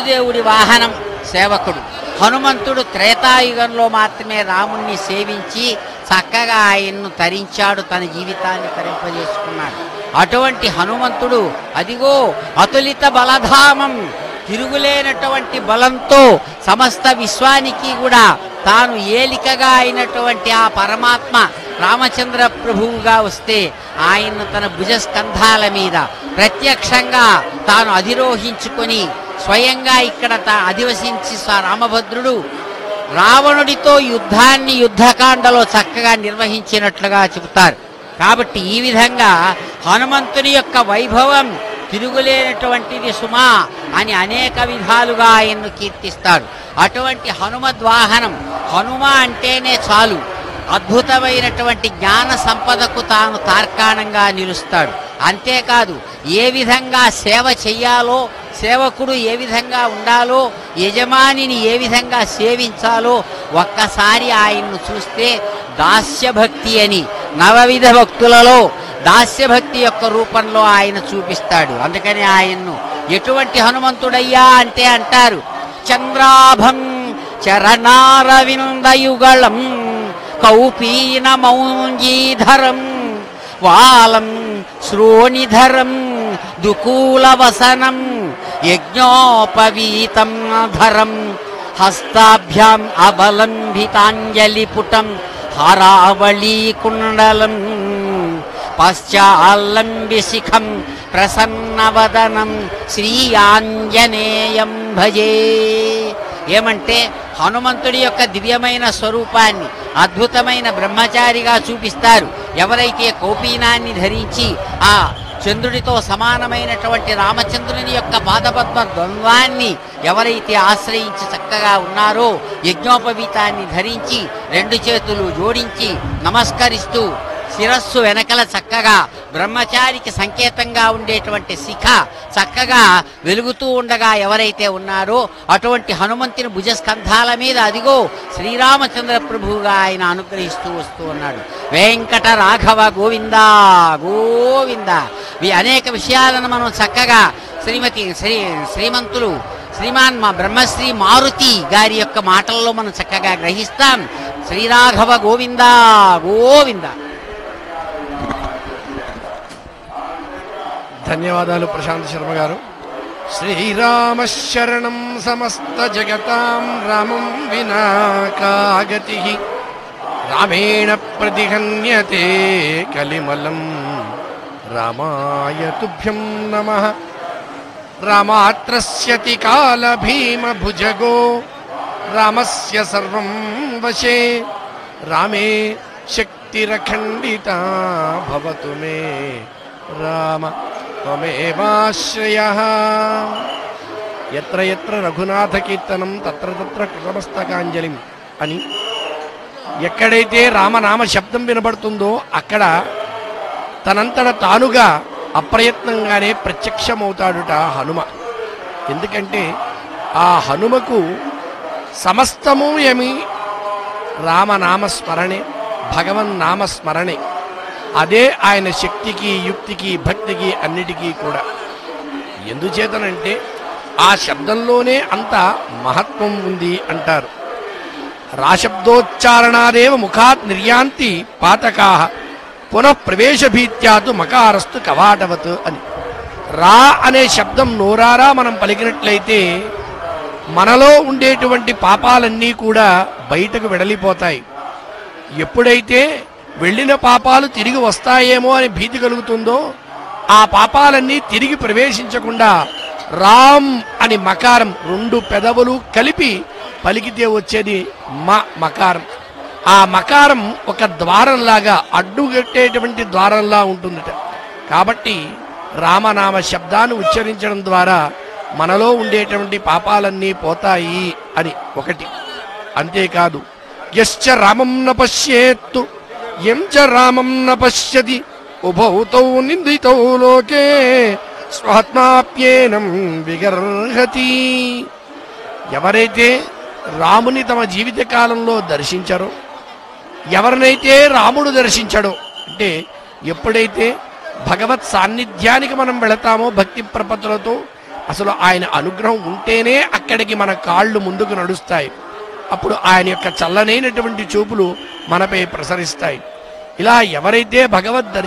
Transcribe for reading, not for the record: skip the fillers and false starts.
విష్ణుదేవుడి వాహనం సేవకుడు. హనుమంతుడు త్రేతాయుగంలో మాత్రమే రాముణ్ణి సేవించి చక్కగా ఆయన్ను తరించాడు, తన జీవితాన్ని తరింపజేసుకున్నాడు. అటువంటి హనుమంతుడు అదిగో అతులిత బలధామం, తిరుగులేనటువంటి బలంతో సమస్త విశ్వానికి కూడా తాను ఏలికగా అయినటువంటి ఆ పరమాత్మ రామచంద్ర ప్రభువుగా వస్తే ఆయన్ను తన భుజస్కంధాల మీద ప్రత్యక్షంగా తాను అధిరోహించుకొని స్వయంగా ఇక్కడ అధివసించి రామభద్రుడు రావణుడితో యుద్ధాన్ని యుద్ధకాండలో చక్కగా నిర్వహించినట్లుగా చెబుతారు. కాబట్టి ఈ విధంగా హనుమంతుని యొక్క వైభవం తిరుగులేనటువంటిది సుమా అని అనేక విధాలుగా ఆయన్ను కీర్తిస్తాడు. అటువంటి హనుమద్వాహనం, హనుమ అంటేనే చాలు అద్భుతమైనటువంటి జ్ఞాన సంపదకు తాను తార్కాణంగా నిలుస్తాడు. అంతేకాదు ఏ విధంగా సేవ చెయ్యాలో, సేవకుడు ఏ విధంగా ఉండాలో, యజమానిని ఏ విధంగా సేవించాలో ఒక్కసారి ఆయన్ను చూస్తే దాస్యభక్తి అని నవవిధ భక్తులలో దాస్యభక్తి యొక్క రూపంలో ఆయన చూపిస్తాడు. అందుకని ఆయన్ను ఎటువంటి హనుమంతుడయ్యా అంటే అంటారు, చంద్రాభం చరణారవిందయుగళం కౌపీన మౌంజీధరం వాలం శ్రోణిధరం దుకూలవసనం యజ్ఞోపవీతం ధరం హస్తాభ్యాం అవలంబితాంజలిపుటం హరావళీ కుండలం పశ్చాల్లంబి శిఖం ప్రసన్నవదనం శ్రీయాంజనేయం భజే. ఏమంటే హనుమంతుడి యొక్క దివ్యమైన స్వరూపాన్ని అద్భుతమైన బ్రహ్మచారిగా చూపిస్తారు. ఎవరైతే కౌపీనాన్ని ధరించి ఆ చంద్రుడితో సమానమైనటువంటి రామచంద్రుని యొక్క పాదపద్మ ద్వంద్వాన్ని ఎవరైతే ఆశ్రయించి చక్కగా ఉన్నారో, యజ్ఞోపవీతాన్ని ధరించి రెండు చేతులు జోడించి నమస్కరిస్తూ శిరస్సు వెనకల చక్కగా బ్రహ్మచారికి సంకేతంగా ఉండేటువంటి శిఖ చక్కగా వెలుగుతూ ఉండగా ఎవరైతే ఉన్నారో అటువంటి హనుమంతుని భుజస్కంధాల మీద అదిగో శ్రీరామచంద్ర ప్రభువుగా ఆయన అనుగ్రహిస్తూ వస్తూ ఉన్నాడు. వెంకట రాఘవ గోవింద గోవింద. అనేక విషయాలను మనం చక్కగా శ్రీమంతులు శ్రీమాన్ మా బ్రహ్మశ్రీ మారుతి గారి యొక్క మాటల్లో మనం చక్కగా గ్రహిస్తాం. శ్రీరాఘవ గోవింద గోవింద. ధన్యవాదాలు ప్రశాంత్ శర్మ గారు. శ్రీరామశరణం సమస్త జగతాం రామం వినా కాగతి రామేణ ప్రతిహన్యతే కలిమలం రామాయ తుభ్యం నమః. రామాత్రస్యతి కాల భీమ భుజగో రామస్య సర్వం వశే రామే శక్తిరఖండితా భవతు మే రామ త్వమేవాశ్రయః. ఎత్ర ఎత్ర రఘునాథ కీర్తనం తత్ర తత్ర కృతమస్తకాంజలిం అని ఎక్కడైతే రామనామ శబ్దం వినబడుతుందో అక్కడ తనంతట తానుగా అప్రయత్నంగానే ప్రత్యక్షమవుతాడుట హనుమ. ఎందుకంటే ఆ హనుమకు సమస్తము ఏమి రామనామస్మరణే, భగవన్నామస్మరణే. అదే ఆయన శక్తికి, యుక్తికి, భక్తికి అన్నిటికీ కూడా. ఎందుచేతనంటే ఆ శబ్దంలోనే అంత మహత్వం ఉంది అంటారు. రాశబ్దోచ్చారణాదేవ ముఖాత్ నిర్యాంతి పాతకాః పునః ప్రవేశభీత్యాతు మకారస్తు కవాటవత్ అని. రా అనే శబ్దం నోరారా మనం పలికినట్లయితే మనలో ఉండేటువంటి పాపాలన్నీ కూడా బయటకు వెడలిపోతాయి. ఎప్పుడైతే వెళ్ళిన పాపాలు తిరిగి వస్తాయేమో అని భీతి కలుగుతుందో ఆ పాపాలన్నీ తిరిగి ప్రవేశించకుండా రామ్ అని మకారం రెండు పెదవులు కలిపి పలికితే వచ్చేది మకారం. ఆ మకారం ఒక ద్వారంలాగా అడ్డుగట్టేటువంటి ద్వారంలా ఉంటుందట. కాబట్టి రామనామ శబ్దాన్ని ఉచ్చరించడం ద్వారా మనలో ఉండేటువంటి పాపాలన్నీ పోతాయి అని ఒకటి. అంతేకాదు యశ్చ రామం న పశ్యేత్తు యం చ రామం న పశ్యతి ఉభౌతౌ నిందితౌ లోకే స్వాత్మాప్యేనం విగర్హతి. ఎవరైతే రాముని తమ జీవిత కాలంలో దర్శించారో, ఎవరినైతే రాముడు దర్శించాడో, అంటే ఎప్పుడైతే భగవత్ సాన్నిధ్యానికి మనం వెళతామో భక్తి ప్రపత్తులతో అసలు ఆయన అనుగ్రహం ఉంటేనే అక్కడికి మన కాళ్ళు ముందుకు నడుస్తాయి. అప్పుడు ఆయన యొక్క చల్లనైనటువంటి చూపులు మనపై ప్రసరిస్తాయి. ఇలా ఎవరైతే భగవద్